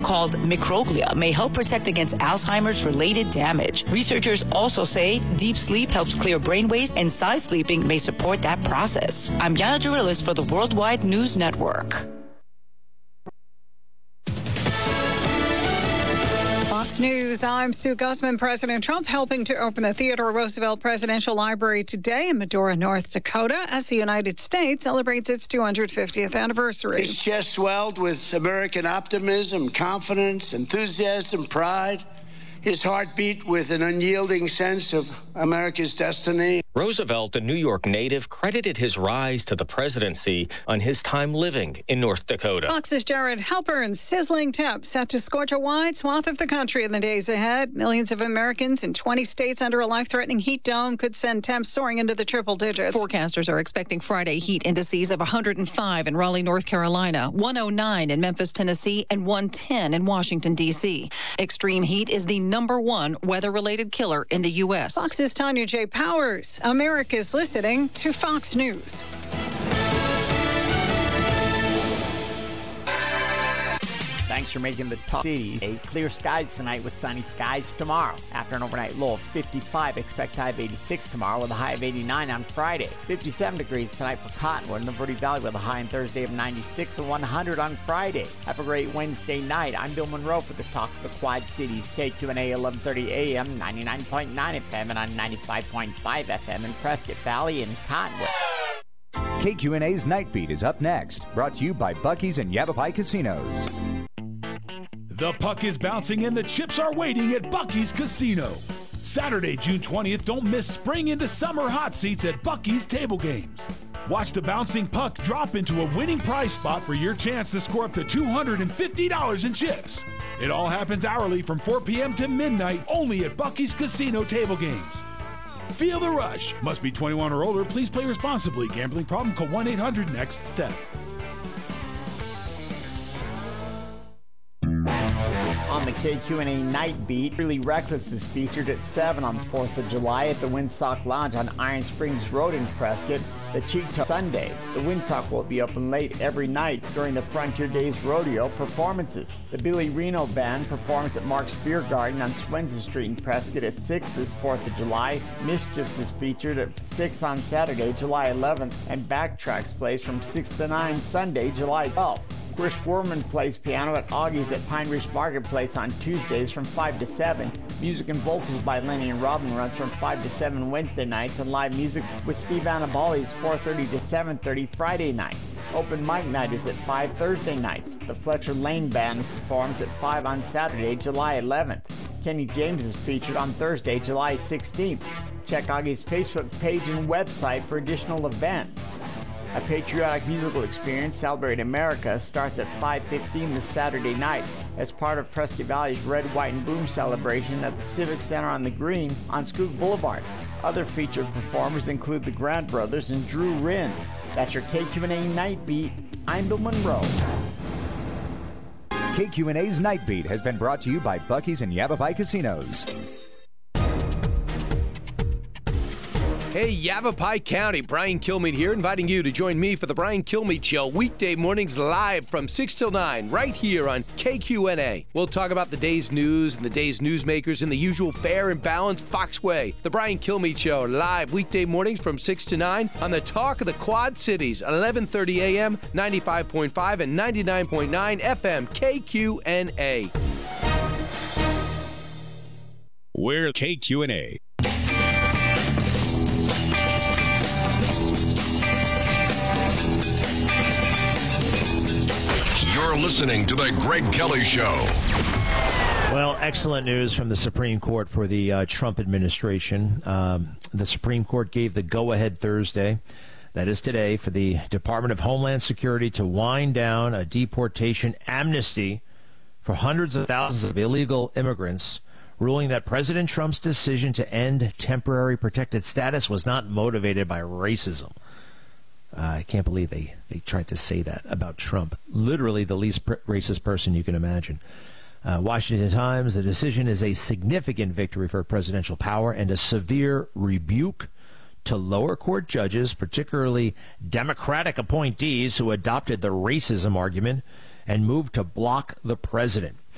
called microglia may help protect against Alzheimer's-related damage. Researchers also say deep sleep helps clear brainwaves, and side sleeping may support that process. I'm Yana Jarilis for the Worldwide News Network. Fox News, I'm Sue Guzman. President Trump helping to open the Theodore Roosevelt Presidential Library today in Medora, North Dakota, as the United States celebrates its 250th anniversary. His chest swelled with American optimism, confidence, enthusiasm, pride. His heart beat with an unyielding sense of America's destiny. Roosevelt, a New York native, credited his rise to the presidency on his time living in North Dakota. Fox's Jared Halpern's sizzling temps set to scorch a wide swath of the country in the days ahead. Millions of Americans in 20 states under a life-threatening heat dome could send temps soaring into the triple digits. Forecasters are expecting Friday heat indices of 105 in Raleigh, North Carolina, 109 in Memphis, Tennessee, and 110 in Washington, D.C. Extreme heat is the #1 weather-related killer in the U.S. Fox's Tanya J. Powers. America's listening to Fox News. Thanks for making the top cities. Clear skies tonight with sunny skies tomorrow. After an overnight low of 55, expect high of 86 tomorrow with a high of 89 on Friday. 57 degrees tonight for Cottonwood and the Verde Valley with a high on Thursday of 96 and 100 on Friday. Have a great Wednesday night. I'm Bill Monroe for the Talk of the Quad Cities. KQNA 1130 AM, 99.9 FM and on 95.5 FM in Prescott Valley and Cottonwood. KQNA's Night Beat is up next. Brought to you by Buc-ee's and Yavapai Casinos. The puck is bouncing and the chips are waiting at Buc-ee's Casino. Saturday, June 20th, don't miss spring into summer hot seats at Buc-ee's Table Games. Watch the bouncing puck drop into a winning prize spot for your chance to score up to $250 in chips. It all happens hourly from 4 p.m. to midnight only at Buc-ee's Casino Table Games. Feel the rush. Must be 21 or older. Please play responsibly. Gambling problem? Call 1-800-NEXT-STEP. On the KQNA Night Beat, Really Reckless is featured at 7 on the 4th of July at the Windsock Lounge on Iron Springs Road in Prescott. The Cheetah Sunday. The Windsock will be open late every night during the Frontier Days Rodeo performances. The Billy Reno Band performs at Mark's Beer Garden on Swenson Street in Prescott at 6 this 4th of July. Mischiefs is featured at 6 on Saturday, July 11th, and Backtracks plays from 6 to 9 Sunday, July 12th. Chris Werman plays piano at Augie's at Pine Ridge Marketplace on Tuesdays from 5 to 7. Music and vocals by Lenny and Robin runs from 5 to 7 Wednesday nights, and live music with Steve Annaboli's 4:30 to 7:30 Friday night. Open mic night is at 5 Thursday nights. The Fletcher Lane Band performs at 5 on Saturday, July 11th. Kenny James is featured on Thursday, July 16th. Check Augie's Facebook page and website for additional events. A patriotic musical experience, Celebrate America, starts at 5:15 this Saturday night as part of Prescott Valley's Red, White, and Boom celebration at the Civic Center on the Green on Skook Boulevard. Other featured performers include the Grant Brothers and Drew Rinn. That's your KQNA Night Beat. I'm Bill Monroe. KQNA's Night Beat has been brought to you by Buc-ee's and Yavapai Casinos. Hey, Yavapai County, Brian Kilmeade here, inviting you to join me for the Brian Kilmeade Show, weekday mornings live from 6 till 9, right here on KQNA. We'll talk about the day's news and the day's newsmakers in the usual fair and balanced Fox way. The Brian Kilmeade Show, live weekday mornings from 6 to 9 on the Talk of the Quad Cities, 1130 AM, 95.5 and 99.9 FM, KQNA. We're KQNA. You're listening to The Greg Kelly Show. Well, excellent news from the Supreme Court for the Trump administration. The Supreme Court gave the go-ahead Thursday, that is today, for the Department of Homeland Security to wind down a deportation amnesty for hundreds of thousands of illegal immigrants, ruling that President Trump's decision to end temporary protected status was not motivated by racism. I can't believe they tried to say that about Trump. Literally the least racist person you can imagine. Washington Times, the decision is a significant victory for presidential power and a severe rebuke to lower court judges, particularly Democratic appointees who adopted the racism argument and moved to block the president.